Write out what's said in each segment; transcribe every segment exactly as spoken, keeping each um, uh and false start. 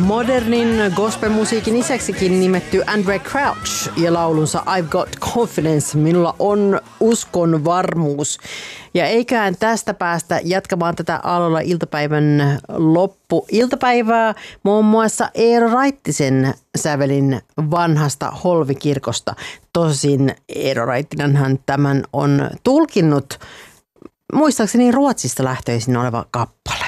Modernin gospelmusiikin isäksikin nimetty Andraé Crouch ja laulunsa I've Got Confidence, minulla on uskon varmuus. Ja eiköhän tästä päästä jatkamaan tätä Aallolla iltapäivän loppuiltapäivää muun muassa Eero Raittisen sävelin vanhasta Holvikirkosta. Tosin Eero Raittinenhan tämän on tulkinnut muistaakseni Ruotsista lähtöisin oleva kappale.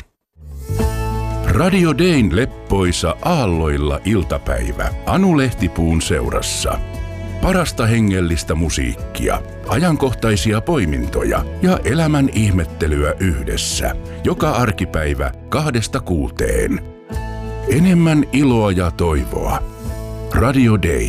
Radio Dayn leppoisa Aalloilla iltapäivä Anu Lehtipuun seurassa. Parasta hengellistä musiikkia, ajankohtaisia poimintoja ja elämän ihmettelyä yhdessä. Joka arkipäivä kahdesta kuuteen. Enemmän iloa ja toivoa. Radio Day.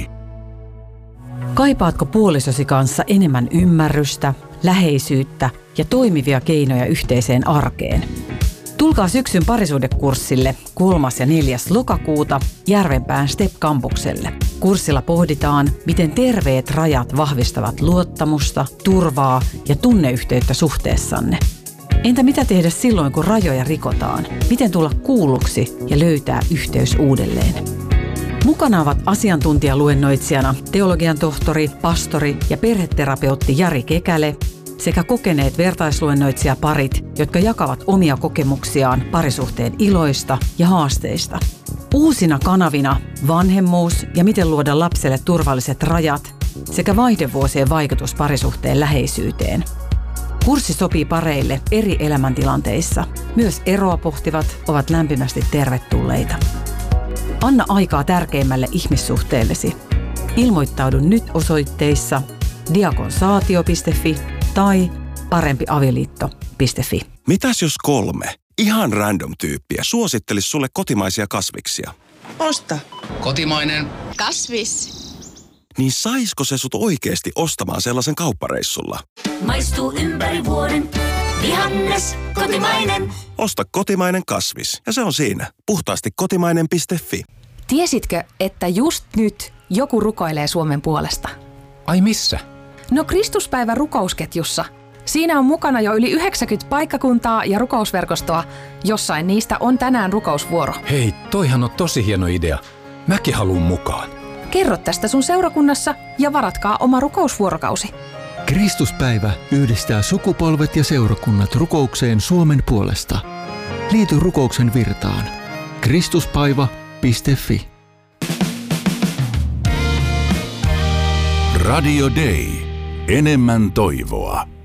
Kaipaatko puolisosi kanssa enemmän ymmärrystä, läheisyyttä ja toimivia keinoja yhteiseen arkeen? Tulkaa syksyn parisuhdekurssille kolmas ja neljäs lokakuuta Järvenpään Step-kampukselle. Kurssilla pohditaan, miten terveet rajat vahvistavat luottamusta, turvaa ja tunneyhteyttä suhteessanne. Entä mitä tehdä silloin, kun rajoja rikotaan? Miten tulla kuulluksi ja löytää yhteys uudelleen? Mukana ovat asiantuntijaluennoitsijana teologian tohtori, pastori ja perheterapeutti Jari Kekäle sekä kokeneet vertaisluennoitsijaparit, jotka jakavat omia kokemuksiaan parisuhteen iloista ja haasteista. Uusina kanavina vanhemmuus ja miten luoda lapselle turvalliset rajat sekä vaihdevuosien vaikutus parisuhteen läheisyyteen. Kurssi sopii pareille eri elämäntilanteissa. Myös eroa pohtivat ovat lämpimästi tervetulleita. Anna aikaa tärkeimmälle ihmissuhteellesi. Ilmoittaudu nyt osoitteissa diakonsaatio piste fi tai parempiavioliitto piste fi. Mitäs jos kolme ihan random tyyppiä suosittelisi sulle kotimaisia kasviksia? Osta. Kotimainen. Kasvis. Niin saisko se sut oikeesti ostamaan sellaisen kauppareissulla? Maistuu ympäri vuoden. Vihannes, kotimainen. Osta kotimainen kasvis ja se on siinä. Puhtaasti kotimainen piste fi. Tiesitkö, että just nyt joku rukoilee Suomen puolesta? Ai missä? No Kristuspäivän rukousketjussa. Siinä on mukana jo yli yhdeksänkymmentä paikkakuntaa ja rukousverkostoa. Jossain niistä on tänään rukousvuoro. Hei, toihan on tosi hieno idea. Mäkin haluun mukaan. Kerro tästä sun seurakunnassa ja varatkaa oma rukousvuorokausi. Kristuspäivä yhdistää sukupolvet ja seurakunnat rukoukseen Suomen puolesta. Liity rukouksen virtaan. Kristuspaiva piste fi. Radio Day. Enemmän toivoa.